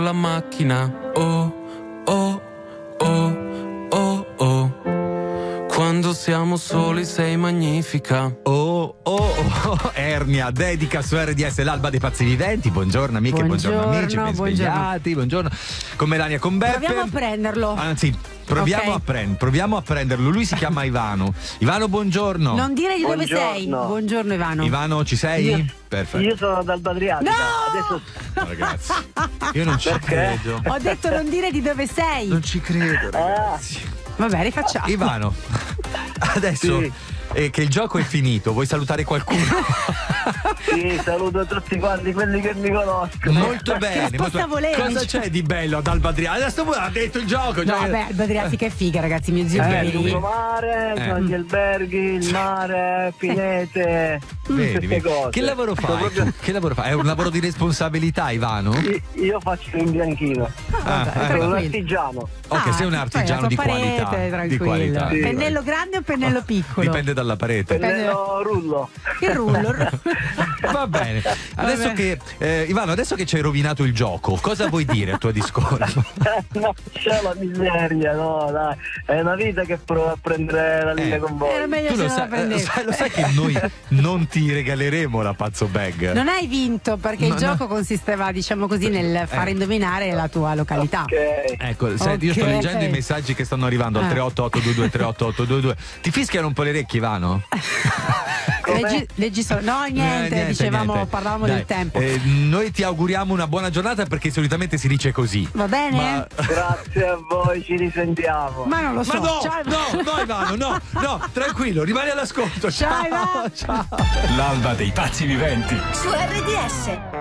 la macchina, oh, oh, oh, oh, oh. Quando siamo soli sei magnifica. Ernia dedica su RDS l'alba dei pazzi viventi. Buongiorno amiche, buongiorno amici, ben svegliati, buongiorno. Con Melania, con Beppe. Proviamo a prenderlo. Anzi, proviamo a prenderlo. Lui si chiama Ivano. Ivano, buongiorno. Non dire di dove sei. Buongiorno Ivano. Ivano, ci sei? Perfetto. Io sono dal Adriatica. No! Adesso... Ragazzi, io non ci credo. Ho detto non dire di dove sei. Non ci credo, ragazzi. Vabbè, rifacciamo. Ivano, adesso Sì. Che il gioco è finito, vuoi salutare qualcuno? Sì, saluto tutti quanti quelli che mi conoscono. Molto bene. risposta volevi? Cosa c'è di bello ad Alba Adriatica? Adesso ha detto il gioco. No, vabbè, Alba Adriatica è figa, ragazzi. Mio zio Il Billy. lungomare, gli alberghi, il mare, Pinete, Vedi, queste vedi. cose. Che lavoro fai? tu? Che lavoro fai? È un lavoro di responsabilità, Ivano? Io faccio in bianchino. Sono un artigiano. Ok, sei un artigiano di qualità. Di qualità. Sì. Pennello grande o pennello piccolo? Dipende dalla parete. Pennello rullo. Il rullo. Va bene. Adesso che Ivano, adesso che ci hai rovinato il gioco, cosa vuoi dire al tuo discorso? No, c'è la miseria, no, dai. È una vita che provo a prendere la linea con voi. Era meglio Tu se lo non la prendevi. sai che noi non ti regaleremo la pazzo bag. Non hai vinto perché il gioco consisteva, diciamo così, nel far indovinare la tua località. Ok. Ecco, senti, io sto Ok. leggendo i messaggi che stanno arrivando al 38822 38822. Ti fischiano un po' le orecchie, Ivano? Leggi solo. No, niente, dicevamo, parlavamo Dai, del tempo. Noi ti auguriamo una buona giornata perché solitamente si dice così. Va bene? Grazie a voi, ci risentiamo. Ma non lo so. Ma no, Ciao. no Ivano, no, tranquillo, rimani all'ascolto. Ciao, Ivano. Ciao. L'alba dei pazzi viventi. Su RDS.